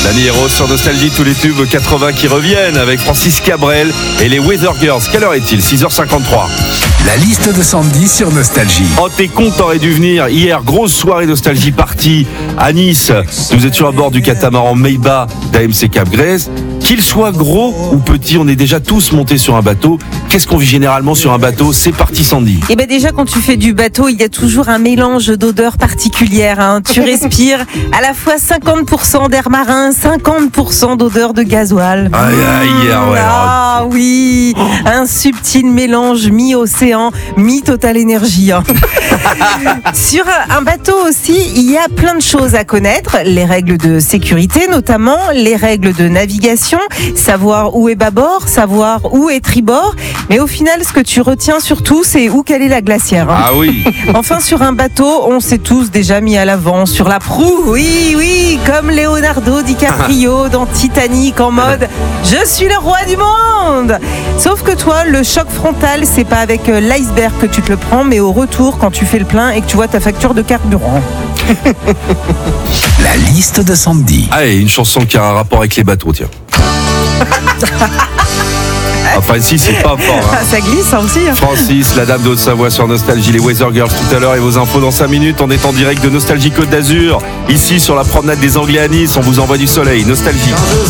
Dani Héros sur Nostalgie, tous les tubes 80 qui reviennent avec Francis Cabrel et les Weather Girls. Quelle heure est-il ? 6h53. La liste de Sandy sur Nostalgie. Oh, t'es con, t'aurais dû venir. Hier, grosse soirée Nostalgie party à Nice. Nous étions à bord du catamaran Meiba d'AMC Cap Grèce. Qu'il soit gros ou petit, on est déjà tous montés sur un bateau. Qu'est-ce qu'on vit généralement sur un bateau ? C'est parti, Sandy. Eh ben déjà, quand tu fais du bateau, il y a toujours un mélange d'odeurs particulières. Hein. Tu respires à la fois 50% d'air marin, 50% d'odeur de gasoil. Aïe, aïe, ouais. Ah oui, un subtil mélange mi-océan, mi-Total Énergie. Hein. Sur un bateau aussi, il y a plein de choses à connaître. Les règles de sécurité notamment, les règles de navigation, savoir où est bâbord, savoir où est tribord. Mais au final, ce que tu retiens surtout, c'est où quelle est la glacière. Hein. Ah oui. Enfin, sur un bateau, on s'est tous déjà mis à l'avant. Sur la proue, oui, comme Leonardo DiCaprio dans Titanic en mode « Je suis le roi du monde !» Sauf que toi, le choc frontal, c'est pas avec l'iceberg que tu te le prends, mais au retour, quand tu fais le plein et que tu vois ta facture de carburant. La liste de Sandy. Allez, une chanson qui a un rapport avec les bateaux, tiens. Enfin, ici, c'est pas fort. Hein. Ça glisse aussi. Hein. Francis, la dame d'Haute-Savoie sur Nostalgie, les Weather Girls tout à l'heure et vos infos dans 5 minutes. On est en direct de Nostalgie Côte d'Azur. Ici, sur la promenade des Anglais à Nice, on vous envoie du soleil. Nostalgie.